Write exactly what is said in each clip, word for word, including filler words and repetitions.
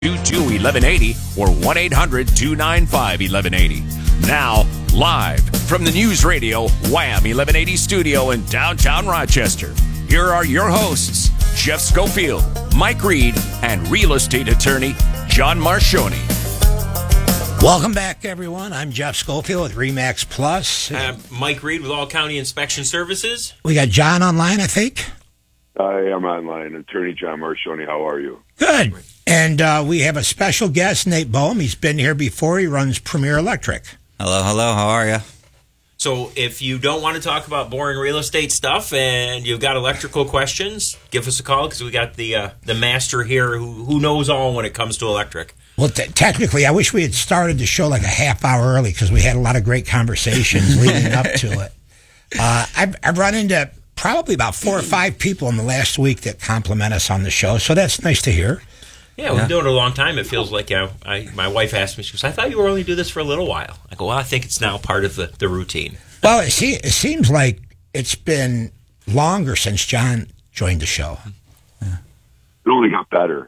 two two, eleven eighty or one eight hundred, two nine five, eleven eighty. Now, live from the News Radio Wham eleven eighty studio in downtown Rochester, here are your hosts, Jeff Schofield, Mike Reed, and real estate attorney John Marchioni. Welcome back, everyone. I'm Jeff Schofield with RE/MAX Plus. Uh, Mike Reed with All County Inspection Services. We got John online, I think. I am online. Attorney John Marchioni, how are you? Good. And uh, we have a special guest, Nate Boehm. He's been here before. He runs Premier Electric. Hello, hello. How are you? So if you don't want to talk about boring real estate stuff and you've got electrical questions, give us a call because we got the uh, the master here who, who knows all when it comes to electric. Well, t- technically, I wish we had started the show like a half hour early because we had a lot of great conversations leading up to it. Uh, I've, I've run into probably about four or five people in the last week that compliment us on the show, so that's nice to hear. Yeah, we've been doing it a long time. It feels like uh, I, my wife asked me, she goes, I thought you were only do this for a little while. I go, well, I think it's now part of the, the routine. Well, it, see, it seems like it's been longer since John joined the show. It only got better.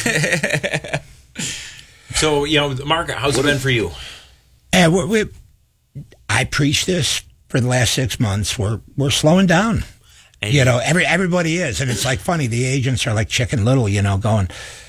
So, you know, Mark, how's what it been for you? And we, we, I preached this for the last six months. We're we're slowing down. And you know, every everybody is, and it's like funny. The agents are like Chicken Little, you know, going,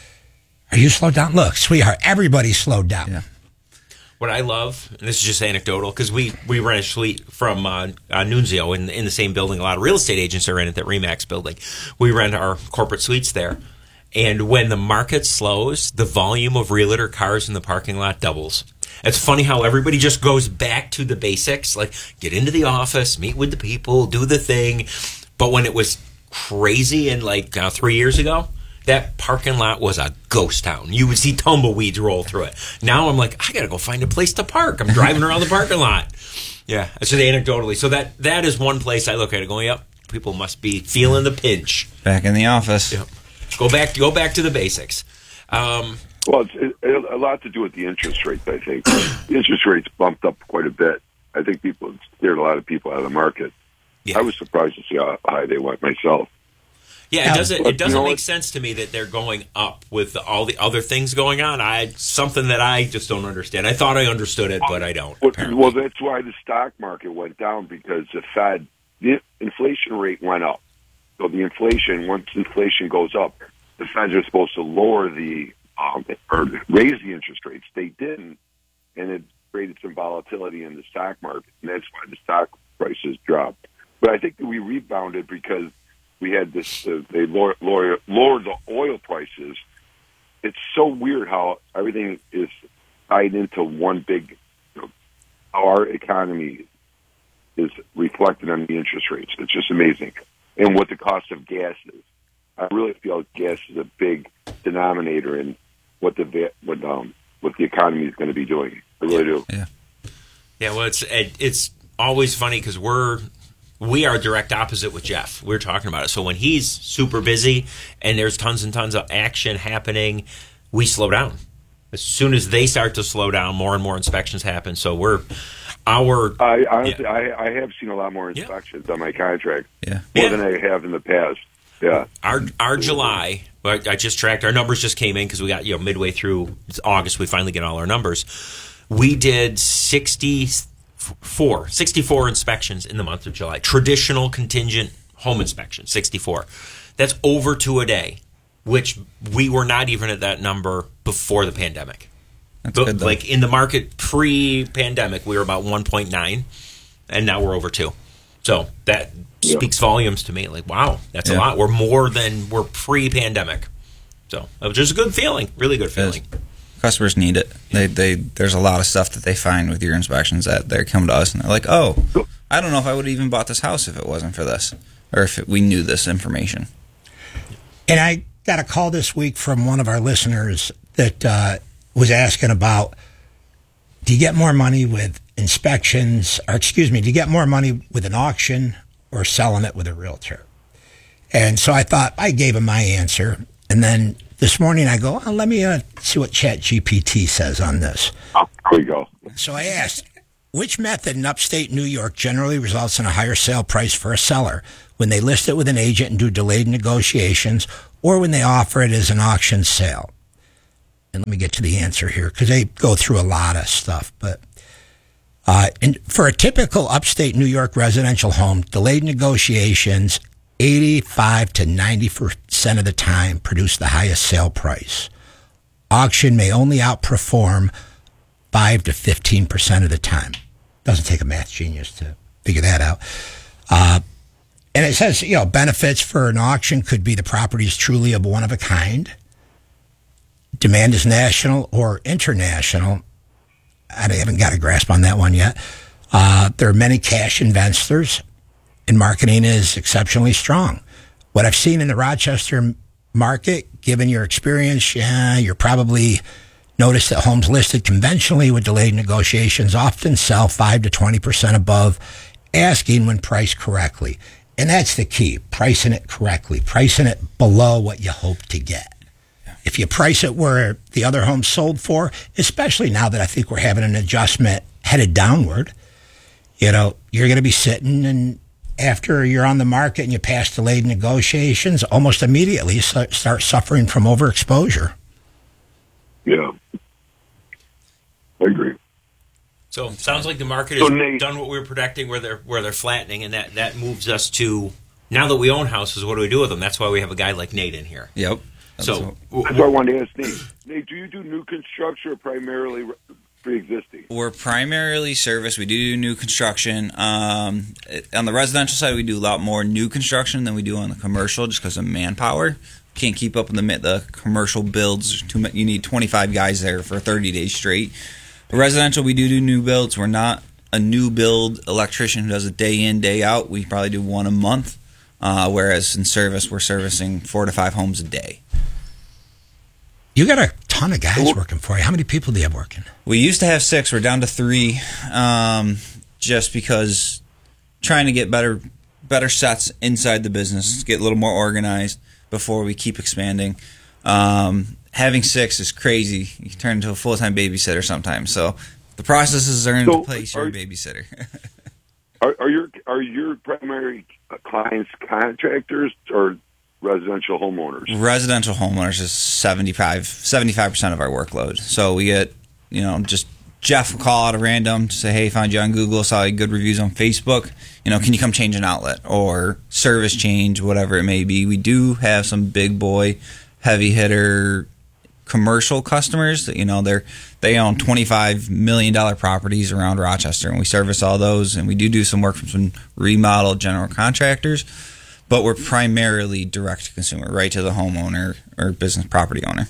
"Are you slowed down?" Look, sweetheart, everybody slowed down. Yeah. What I love, and this is just anecdotal, because we, we rent a suite from uh, uh, Nunzio in, in the same building. A lot of real estate agents are in it, that RE/MAX building. We rent our corporate suites there. And when the market slows, the volume of realtor cars in the parking lot doubles. It's funny how everybody just goes back to the basics, like get into the office, meet with the people, do the thing. But when it was crazy and like uh, three years ago, that parking lot was a ghost town. You would see tumbleweeds roll through it. Now I'm like, I got to go find a place to park. I'm driving around the parking lot. Yeah, that's just anecdotally. So that that is one place I look at it going, yep, people must be feeling the pinch. Back in the office. Yep. Go back, go back to the basics. Um, well, it's it, it, a lot to do with the interest rates, I think. The interest rates bumped up quite a bit. I think people it scared a lot of people out of the market. Yeah. I was surprised to see how high they went myself. Yeah, it doesn't. But It doesn't you know make what? sense to me that they're going up with all the other things going on. I something that I just don't understand. I thought I understood it, but I don't. Well, apparently. well, that's why the stock market went down, because the Fed, the inflation rate went up. So the inflation, once inflation goes up, the Feds are supposed to lower the um, or raise the interest rates. They didn't, and it created some volatility in the stock market, and that's why the stock prices dropped. But I think that we rebounded because we had this. Uh, they lower, lower, lowered the oil prices. It's so weird how everything is tied into one big. You know, how our economy is reflected on the interest rates. It's just amazing, and what the cost of gas is. I really feel gas is a big denominator in what the what um what the economy is going to be doing. I really do. Yeah. Yeah. Well, it's it's always funny because we're we are direct opposite with Jeff. We're talking about it. So when he's super busy and there's tons and tons of action happening, we slow down. As soon as they start to slow down, more and more inspections happen. So we're our. I honestly, yeah. I, I have seen a lot more inspections yeah. on my contract, Yeah. more Yeah. than I have in the past. Yeah. Our our July, I just tracked, our numbers just came in because we got, you know, midway through August, we finally get all our numbers. We did sixty-four, sixty-four inspections in the month of July. Traditional contingent home inspection, sixty-four. That's over two a day, which we were not even at that number before the pandemic. That's But, good, though. like in the market pre-pandemic, we were about one point nine, and now we're over two. So that Yeah. speaks volumes to me. Like, wow, that's Yeah. a lot. We're more than we're pre-pandemic. So it was just a good feeling, really good feeling. Customers need it. They they there's a lot of stuff that they find with your inspections that they come to us and they're like, oh, I don't know if I would have even bought this house if it wasn't for this, or if it, we knew this information. And I got a call this week from one of our listeners that uh, was asking about, do you get more money with inspections, or excuse me, do you get more money with an auction or selling it with a realtor? And so I thought, I gave him my answer. And then this morning I go, oh, let me uh, see what Chat G P T says on this. Oh, here we go. So I asked, which method in upstate New York generally results in a higher sale price for a seller? When they list it with an agent and do delayed negotiations, or when they offer it as an auction sale? and let me get to the answer here because they go through a lot of stuff. But uh, in, for a typical upstate New York residential home, delayed negotiations eighty-five to ninety percent of the time produce the highest sale price. Auction may only outperform five to fifteen percent of the time. Doesn't take a math genius to figure that out. Uh, and it says, you know, benefits for an auction could be the property is truly of one of a kind. Demand is national or international. I haven't got a grasp on that one yet. Uh, there are many cash investors, and marketing is exceptionally strong. What I've seen in the Rochester market, given your experience, yeah, you're probably noticed that homes listed conventionally with delayed negotiations often sell five to twenty percent above asking when priced correctly. And that's the key, pricing it correctly, pricing it below what you hope to get. If you price it where the other homes sold for, especially now that I think we're having an adjustment headed downward, you know, you're going to be sitting and after you're on the market and you pass delayed negotiations, almost immediately start suffering from overexposure. Yeah. I agree. So sounds like the market So, has Nate- done what we were predicting, where they're where they're flattening, and that, that moves us to now that we own houses. What do we do with them? That's why we have a guy like Nate in here. Yep. That's So what- That's what I wanted to ask Nate. Nate, do you do new construction or primarily re- pre-existing? We're primarily service. We do do new construction. Um, it- on the residential side, we do a lot more new construction than we do on the commercial, just because of manpower. Can't keep up with the mi- the commercial builds. Too ma- You need twenty-five guys there for thirty days straight. The residential, we do do new builds. We're not a new build electrician who does it day in, day out. We probably do one a month. Uh, whereas in service, we're servicing four to five homes a day. You got a ton of guys working for you. How many people do you have working? We used to have six. We're down to three, um, just because trying to get better, better sets inside the business, get a little more organized before we keep expanding. Um, having six is crazy. You can turn into a full-time babysitter sometimes. So the processes are into So, place. You're a are- babysitter. Are, are your are your primary clients contractors or residential homeowners? Residential homeowners is seventy-five, seventy-five percent of our workload. So we get, you know, just Jeff will call out a random, say, hey, found you on Google, saw you good reviews on Facebook. You know, can you come change an outlet or service change, whatever it may be. We do have some big boy, heavy hitter commercial customers that, you know, they're they own twenty-five million dollars properties around Rochester, and we service all those, and we do do some work from some remodel general contractors, but we're primarily direct to consumer, right to the homeowner or business property owner.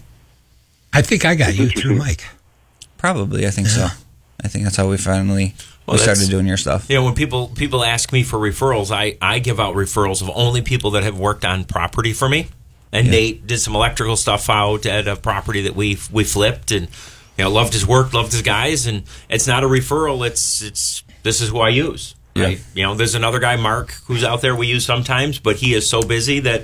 I think I got you through Mike. Probably, I think so. I think that's how we finally Well, we started that's- doing your stuff. You know, when people people ask me for referrals, I, I give out referrals of only people that have worked on property for me. And Yeah. Nate did some electrical stuff out at a property that we we flipped, and you know, loved his work, loved his guys. And it's not a referral; it's it's this is who I use. Right? Yeah. You know, there's another guy, Mark, who's out there we use sometimes, but he is so busy that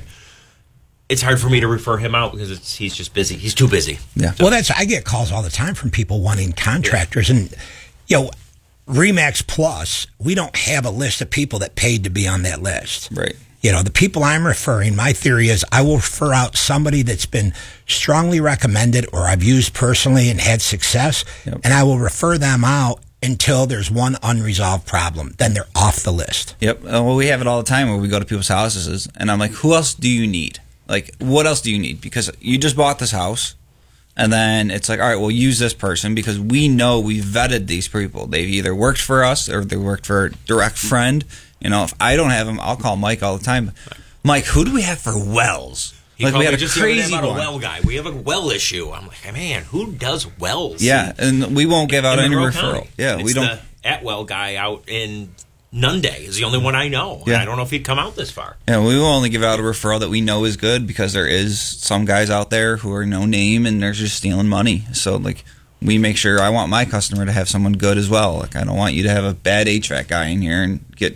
it's hard for me to refer him out because it's he's just busy. He's too busy. Yeah. Well, that's I get calls all the time from people wanting contractors, and you know, Remax Plus, we don't have a list of people that paid to be on that list. Right. You know, the people I'm referring, my theory is I will refer out somebody that's been strongly recommended or I've used personally and had success, Yep. and I will refer them out until there's one unresolved problem. Then they're off the list. Yep. Uh, well, we have it all the time where we go to people's houses, and I'm like, who else do you need? Like, what else do you need? Because you just bought this house, and then it's like, all right, we'll use this person because we know we vetted these people. They've either worked for us or they worked for a direct friend. You know, if I don't have them, I'll call Mike all the time. Mike, who do we have for wells? He Like, called we had me a just the other day crazy about a one. well guy. We have a well issue. I'm like, man, who does wells? Yeah, and we won't give out in any Monroe referral. County. Yeah, It's we don't. The Atwell guy out in Nunday is the only one I know. And Yeah. I don't know if he'd come out this far. Yeah, we will only give out a referral that we know is good because there is some guys out there who are no name and they're just stealing money. So, like, we make sure I want my customer to have someone good as well. Like, I don't want you to have a bad H V A C guy in here and get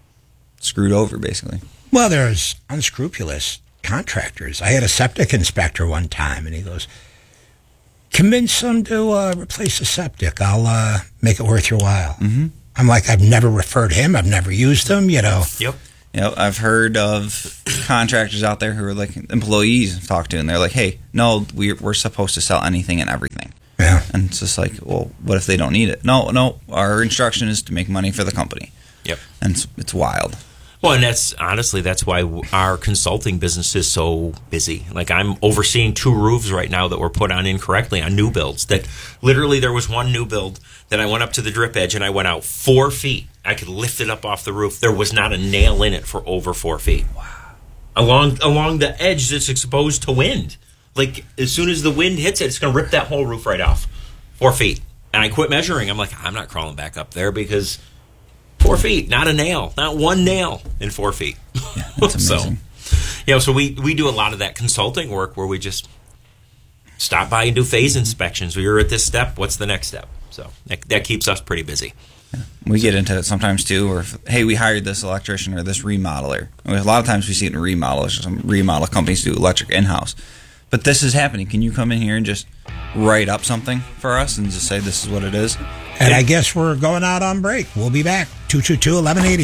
screwed over, basically. Well, there's unscrupulous contractors. I had a septic inspector one time, and he goes, convince them to uh, replace the septic. I'll uh, make it worth your while. Mm-hmm. I'm like, I've never referred him. I've never used him, you know. Yep. You know, I've heard of contractors out there who are like employees I've talked to, and they're like, "Hey, no, we're we're supposed to sell anything and everything." Yeah. And it's just like, well, what if they don't need it? No, no, our instruction is to make money for the company. Yep. And it's, it's wild. Well, and that's honestly, that's why our consulting business is so busy. Like, I'm overseeing two roofs right now that were put on incorrectly on new builds. That literally, there was one new build that I went up to the drip edge and I went out four feet. I could lift it up off the roof. There was not a nail in it for over four feet. Wow. Along along the edge that's exposed to wind. Like, as soon as the wind hits it, it's going to rip that whole roof right off. Four feet. And I quit measuring. I'm like, I'm not crawling back up there because four feet, not a nail, not one nail in four feet. Yeah, that's amazing. So, you know, so we, we do a lot of that consulting work where we just stop by and do phase inspections. You're at this step. What's the next step? So that, that keeps us pretty busy. Yeah. We get into it sometimes too, or if, hey, we hired this electrician or this remodeler. I mean, a lot of times we see it in remodels. Some remodel companies do electric in-house. But this is happening. Can you come in here and just write up something for us and just say this is what it is? And I guess we're going out on break. We'll be back. two two two, eleven eighty.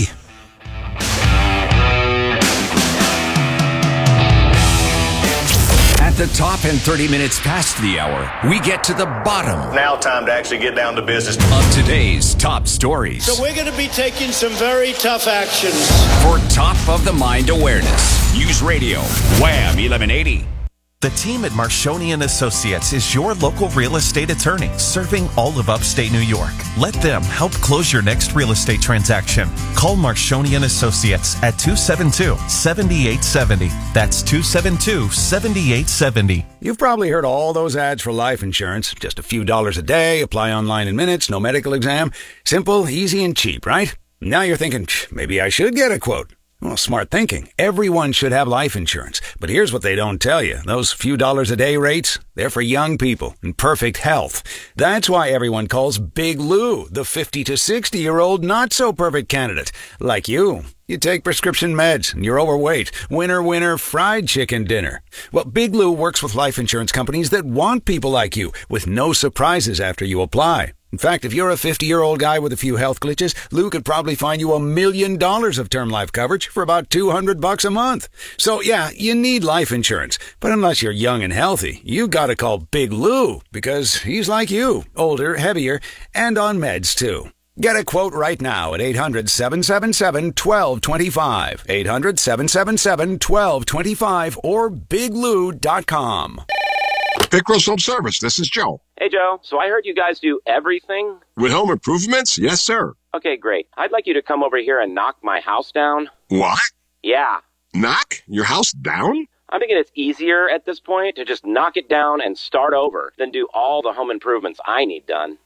At the top and thirty minutes past the hour, we get to the bottom. Now time to actually get down to business. Of today's top stories. So we're going to be taking some very tough actions. For top of the mind awareness, News Radio, Wham eleven eighty. The team at Marshoni and Associates is your local real estate attorney, serving all of upstate New York. Let them help close your next real estate transaction. Call Marshoni and Associates at two seven two, seven eight seven zero. That's two seven two, seven eight seven zero. You've probably heard all those ads for life insurance. Just a few dollars a day, apply online in minutes, no medical exam. Simple, easy, and cheap, right? Now you're thinking, maybe I should get a quote. Well, smart thinking. Everyone should have life insurance. But here's what they don't tell you. Those few dollars a day rates, they're for young people in perfect health. That's why everyone calls Big Lou the fifty to sixty-year-old not-so-perfect candidate. Like you. You take prescription meds, and you're overweight. Winner, winner, fried chicken dinner. Well, Big Lou works with life insurance companies that want people like you, with no surprises after you apply. In fact, if you're a fifty-year-old guy with a few health glitches, Lou could probably find you a million dollars of term life coverage for about two hundred bucks a month. So yeah, you need life insurance. But unless you're young and healthy, you gotta call Big Lou, because he's like you, older, heavier, and on meds too. Get a quote right now at eight hundred, seven seven seven, one two two five, eight hundred, seven seven seven, one two two five, or big lou dot com. Pickrose Home Service, this is Joe. Hey, Joe. So I heard you guys do everything? With home improvements? Yes, sir. Okay, great. I'd like you to come over here and knock my house down. What? Yeah. Knock your house down? I'm thinking it's easier at this point to just knock it down and start over than do all the home improvements I need done.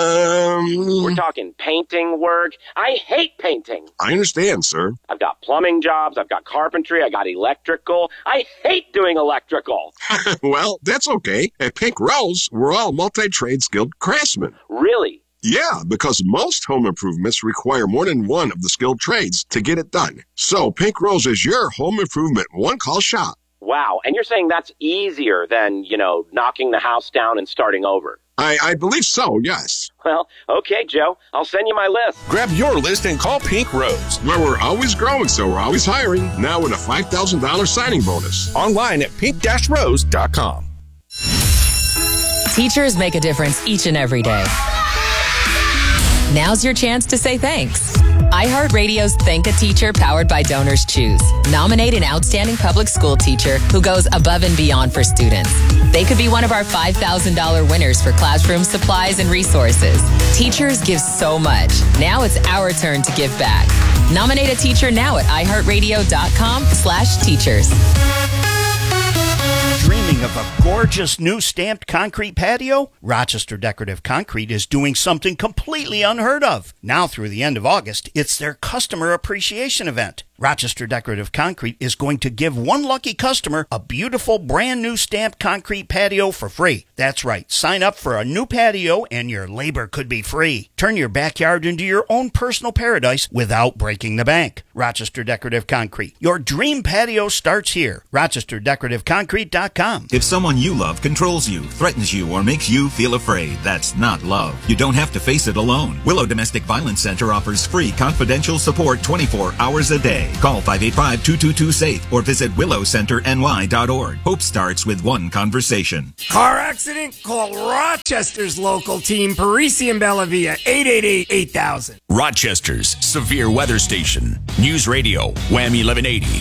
Um... We're talking painting work. I hate painting. I understand, sir. I've got plumbing jobs. I've got carpentry. I got electrical. I hate doing electrical. Well, that's okay. At Pink Rose, we're all multi-trade skilled craftsmen. Really? Yeah, because most home improvements require more than one of the skilled trades to get it done. So Pink Rose is your home improvement one-call shop. Wow, and you're saying that's easier than, you know, knocking the house down and starting over? I, I believe so, yes. Well, okay, Joe. I'll send you my list. Grab your list and call Pink Rose. Well, we're always growing, so we're always hiring. Now with a five thousand dollars signing bonus. Online at pink dash rose dot com. Teachers make a difference each and every day. Now's your chance to say thanks. iHeartRadio's Thank a Teacher, powered by Donors Choose. Nominate an outstanding public school teacher who goes above and beyond for students. They could be one of our five thousand dollars winners for classroom supplies and resources. Teachers give so much. Now it's our turn to give back. Nominate a teacher now at iHeartRadio.com slash teachers. Dreaming of a gorgeous new stamped concrete patio? Rochester Decorative Concrete is doing something completely unheard of. Now through the end of August, it's their customer appreciation event. Rochester Decorative Concrete is going to give one lucky customer a beautiful brand new stamped concrete patio for free. That's right. Sign up for a new patio and your labor could be free. Turn your backyard into your own personal paradise without breaking the bank. Rochester Decorative Concrete. Your dream patio starts here. Rochester Decorative Concrete dot com. If someone you love controls you, threatens you, or makes you feel afraid, that's not love. You don't have to face it alone. Willow Domestic Violence Center offers free confidential support twenty-four hours a day. today. Call five eight five, two two two, SAFE or visit willow center n y dot org. Hope starts with one conversation. Car accident? Call Rochester's local team, Parisi and Bellavia, eight eight eight, eight thousand. Rochester's severe weather station. News Radio, Wham eleven eighty.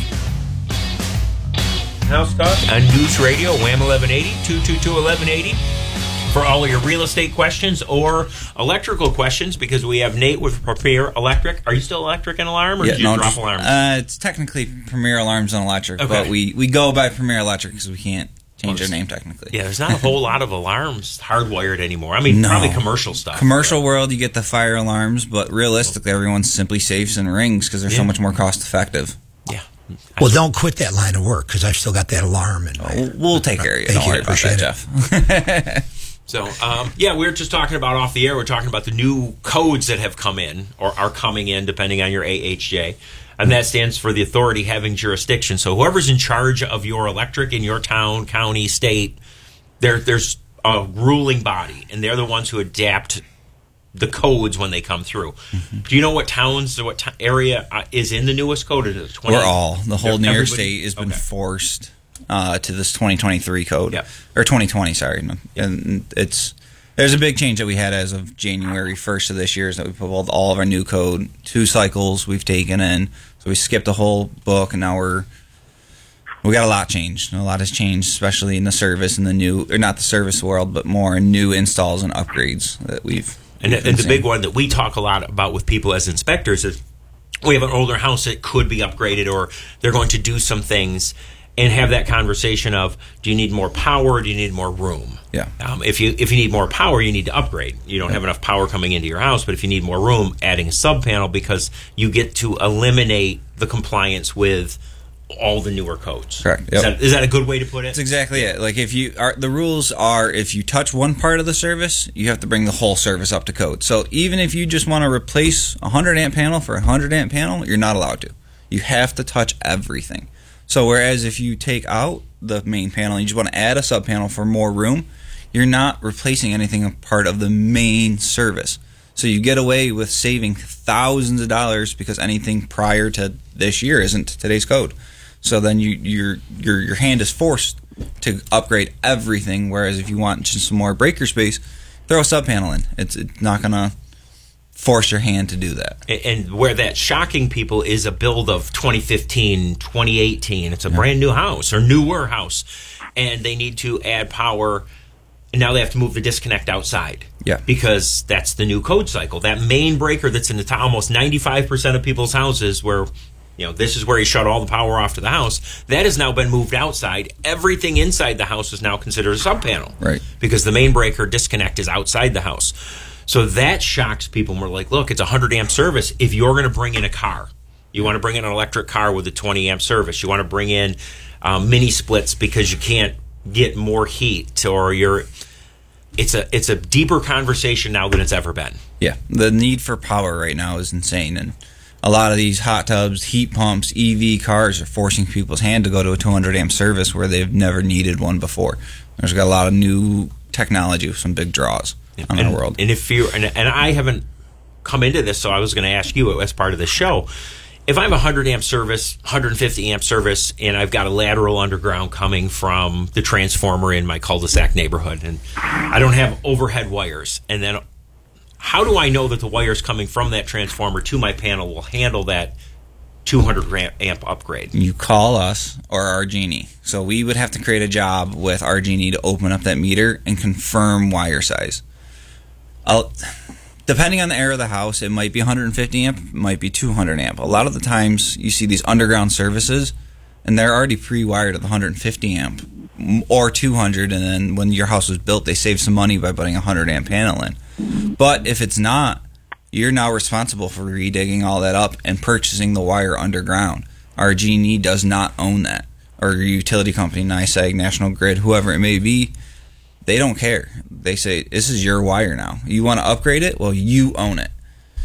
House Talk on News Radio, Wham eleven eighty, two two two, eleven eighty. For all of your real estate questions or electrical questions, because we have Nate with Premier Electric. Are you still Electric and Alarm, or Yeah, did you no, drop just- alarms? Uh, it's technically Premier Alarms and Electric, Okay. but we, we go by Premier Electric because we can't change Well, our name technically. Yeah, there's not a whole lot of alarms hardwired anymore. I mean, No. probably commercial stuff. Commercial world, you get the fire alarms, but realistically, everyone's simply safes and rings because they're Yeah. so much more cost effective. Yeah. Well, don't quit that line of work because I've still got that alarm. And oh, we'll take care of you. Thank Don't you. worry about Appreciate that, it. Jeff. So, um, yeah, we were just talking about off the air. We're talking about the new codes that have come in or are coming in, depending on your A H J. And that stands for the authority having jurisdiction. So whoever's in charge of your electric in your town, county, state, there, there's a ruling body, and they're the ones who adapt the codes when they come through. Mm-hmm. Do you know what towns or what t- area uh, is in the newest code? Is it twenty? We're all. The whole New York Everybody? State has been Okay. forced uh, to this twenty twenty-three code. Yep. Or twenty twenty, sorry. And it's there's a big change that we had as of January first of this year is that we pulled all of our new code. Two cycles we've taken in. So we skipped a whole book, and now we're we got a lot changed. A lot has changed, especially in the service and the new, or not the service world, but more new installs and upgrades that we've. And, we've been and the seeing. big one that we talk a lot about with people as inspectors is we have an older house that could be upgraded, or they're going to do some things, and have that conversation of, do you need more power or do you need more room? Yeah. Um, if you if you need more power, you need to upgrade. You don't Yeah. have enough power coming into your house, but if you need more room, adding a sub panel, because you get to eliminate the compliance with all the newer codes. Correct. Is, Yep. that, is that a good way to put it? That's exactly it. Like if you are, the rules are if you touch one part of the service, you have to bring the whole service up to code. So even if you just want to replace a one hundred amp panel for a one hundred amp panel, you're not allowed to. You have to touch everything. So whereas if you take out the main panel and you just want to add a sub panel for more room, you're not replacing anything a part of the main service. So you get away with saving thousands of dollars because anything prior to this year isn't today's code. So then you, your your your hand is forced to upgrade everything. Whereas if you want just some more breaker space, throw a sub panel in. It's, it's not gonna force your hand to do that. And- And where that's shocking people is a build of twenty fifteen, twenty eighteen. It's a brand new house or newer house, and they need to add power. And now they have to move the disconnect outside. Yeah. Because that's the new code cycle. That main breaker that's in the top, almost ninety-five percent of people's houses where, you know, this is where you shut all the power off to the house, that has now been moved outside. Everything inside the house is now considered a sub panel. Right. Because the main breaker disconnect is outside the house. So that shocks people. And we're like, look, it's a one hundred amp service. If you're going to bring in a car, you want to bring in an electric car with a twenty amp service, you want to bring in um, mini splits because you can't get more heat, or you're, it's a it's a deeper conversation now than it's ever been. Yeah, the need for power right now is insane, and a lot of these hot tubs, heat pumps, E V cars are forcing people's hand to go to a two hundred amp service where they've never needed one before. There's got a lot of new technology with some big draws on and, our world. And if you and, and I haven't come into this, so I was going to ask you as part of the show. If I have a one hundred amp service, one hundred fifty amp service, and I've got a lateral underground coming from the transformer in my cul-de-sac neighborhood, and I don't have overhead wires, and then how do I know that the wires coming from that transformer to my panel will handle that two hundred amp upgrade? You call us or our genie. So we would have to create a job with our genie to open up that meter and confirm wire size. I'll, depending on the area of the house, it might be one hundred fifty amp, it might be two hundred amp. A lot of the times you see these underground services, and they're already pre-wired at the one hundred fifty amp or two hundred, and then when your house was built, they saved some money by putting a one hundred amp panel in. But if it's not, you're now responsible for redigging all that up and purchasing the wire underground. Our G and E does not own that. Or your utility company, NYSEG, National Grid, whoever it may be, they don't care. They say, this is your wire now. You want to upgrade it? Well, you own it.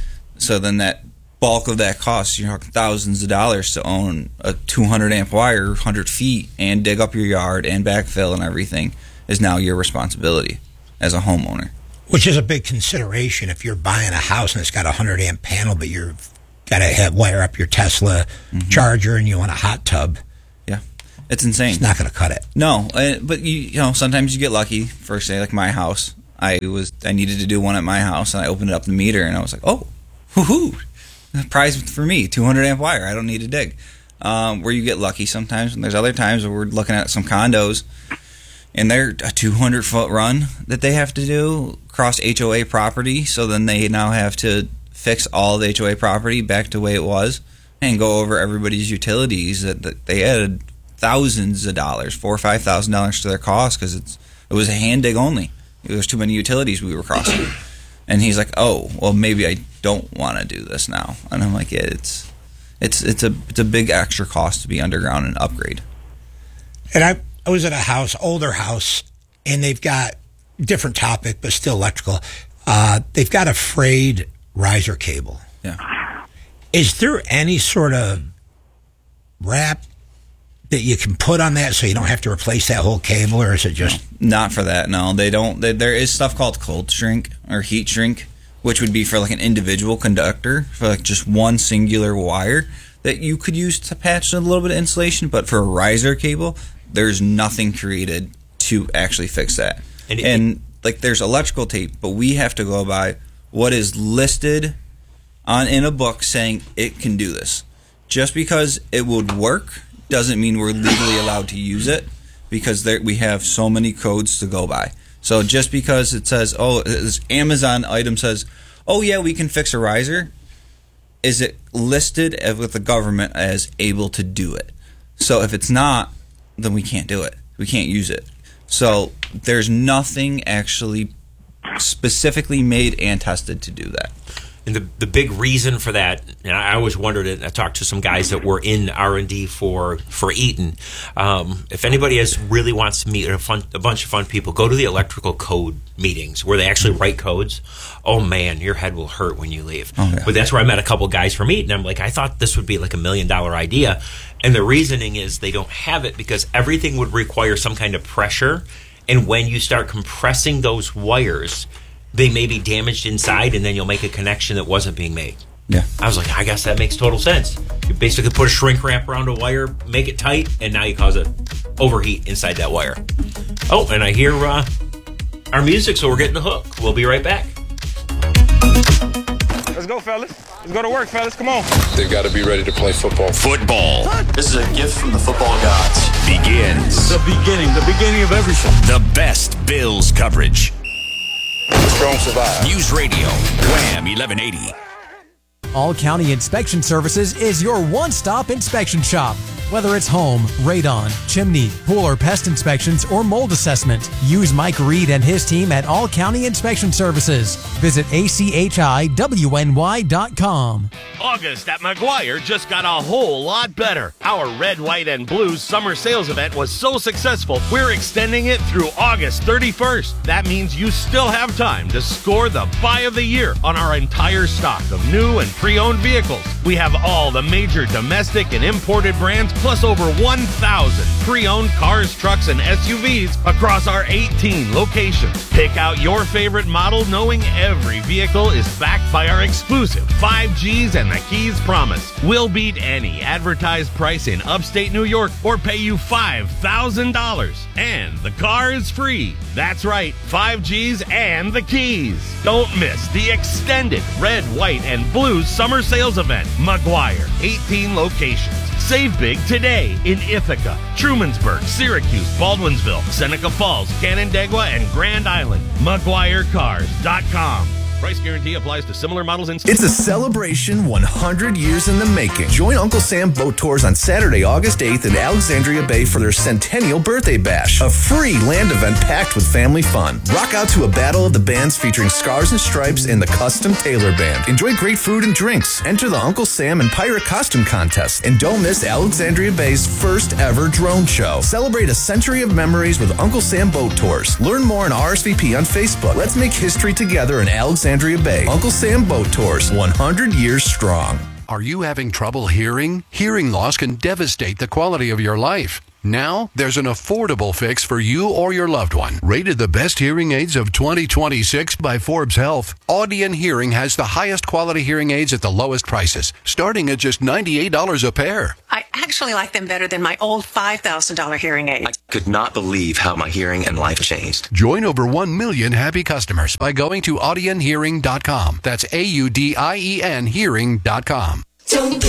So then that bulk of that cost, you're talking thousands of dollars to own a two hundred amp wire, one hundred feet, and dig up your yard and backfill and everything is now your responsibility as a homeowner. Which is a big consideration if you're buying a house and it's got a one hundred amp panel, but you've got to have wire up your Tesla mm-hmm. charger and you want a hot tub. Yeah, it's insane. It's not going to cut it. No, uh, but you you know sometimes you get lucky. For say like my house, I was I needed to do one at my house, and I opened up the meter, and I was like, oh, woohoo, prize for me, two hundred amp wire. I don't need to dig. Um, where you get lucky sometimes, and there's other times where we're looking at some condos, and they're a two hundred foot run that they have to do across H O A property. So then they now have to fix all the H O A property back to the way it was and go over everybody's utilities that, that they added thousands of dollars, four or five thousand dollars to their cost because it's it was a hand dig only. There was too many utilities we were crossing, and he's like, "Oh, well, maybe I don't want to do this now." And I'm like, "Yeah, it's it's it's a it's a big extra cost to be underground and upgrade." And I I was at a house, older house, and they've got different topic, but still electrical. Uh, they've got a frayed riser cable. Yeah. Is there any sort of wrap that you can put on that so you don't have to replace that whole cable, or is it just not for that? No, they don't. They, there is stuff called cold shrink or heat shrink, which would be for like an individual conductor for like just one singular wire that you could use to patch a little bit of insulation. But for a riser cable, there's nothing created to actually fix that. And, it, and like there's electrical tape, but we have to go by what is listed on in a book saying it can do this. Just because it would work doesn't mean we're legally allowed to use it, because there, we have so many codes to go by. So just because it says, oh, this Amazon item says, oh yeah, we can fix a riser, is it listed with the government as able to do it? So if it's not, then we can't do it. We can't use it. So there's nothing actually specifically made and tested to do that. And the the big reason for that, and I always wondered it, I talked to some guys that were in R and D for, for Eaton. Um, if anybody has really wants to meet a, fun, a bunch of fun people, go to the electrical code meetings where they actually write codes. Oh, man, your head will hurt when you leave. Oh, yeah. But that's where I met a couple guys from Eaton. I'm like, I thought this would be like a million-dollar idea. And the reasoning is they don't have it because everything would require some kind of pressure. And when you start compressing those wires, they may be damaged inside, and then you'll make a connection that wasn't being made. Yeah. I was like, I guess that makes total sense. You basically put a shrink wrap around a wire, make it tight, and now you cause a overheat inside that wire. Oh, and I hear uh, our music, so we're getting the hook. We'll be right back. Let's go, fellas. Let's go to work, fellas. Come on. They've got to be ready to play football. Football. This is a gift from the football gods. Begins. The beginning, the beginning of everything. The best Bills coverage. Strong survive. News Radio, Wham eleven eighty. All County Inspection Services is your one-stop inspection shop. Whether it's home, radon, chimney, pool or pest inspections, or mold assessment, use Mike Reed and his team at All County Inspection Services. Visit A C H I W N Y dot com. August at McGuire just got a whole lot better. Our red, white, and blue summer sales event was so successful, we're extending it through August thirty-first. That means you still have time to score the buy of the year on our entire stock of new and pre-owned vehicles. We have all the major domestic and imported brands, plus over one thousand pre-owned cars, trucks, and S U Vs across our eighteen locations. Pick out your favorite model knowing every vehicle is backed by our exclusive five G's and the Keys promise. We'll beat any advertised price in upstate New York or pay you five thousand dollars. And the car is free. That's right, five G's and the Keys. Don't miss the extended red, white, and blue summer sales event. McGuire, eighteen locations. Save big today in Ithaca, Trumansburg, Syracuse, Baldwinsville, Seneca Falls, Canandaigua, and Grand Island. McGuire Cars dot com. Price guarantee applies to similar models in... It's a celebration one hundred years in the making. Join Uncle Sam Boat Tours on Saturday, August eighth in Alexandria Bay for their centennial birthday bash. A free land event packed with family fun. Rock out to a battle of the bands featuring Scars and Stripes and the Custom Tailor Band. Enjoy great food and drinks. Enter the Uncle Sam and Pirate Costume Contest. And don't miss Alexandria Bay's first ever drone show. Celebrate a century of memories with Uncle Sam Boat Tours. Learn more on R S V P on Facebook. Let's make history together in Alexandria Bay. Uncle Sam Boat Tours, one hundred years strong. Are you having trouble hearing? Hearing loss can devastate the quality of your life. Now, there's an affordable fix for you or your loved one. Rated the best hearing aids of twenty twenty-six by Forbes Health, Audion Hearing has the highest quality hearing aids at the lowest prices, starting at just ninety-eight dollars a pair. I actually like them better than my old five thousand dollars hearing aid. I could not believe how my hearing and life changed. Join over one million happy customers by going to audien hearing dot com. That's A U D I E N hearing dot com. Don't